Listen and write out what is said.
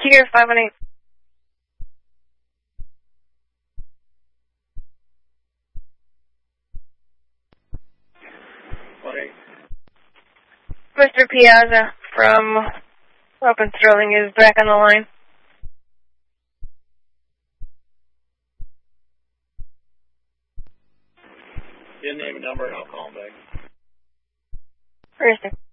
Tiger 518. Mr. Piazza from up in Sterling is back on the line. Get name and number and I'll call him back. Where is he?